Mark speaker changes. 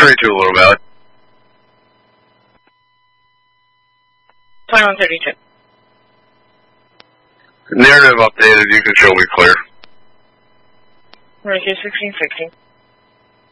Speaker 1: 32 Little Valley.
Speaker 2: 2132.
Speaker 1: Narrative updated, you can show me clear.
Speaker 2: Rescue 1660.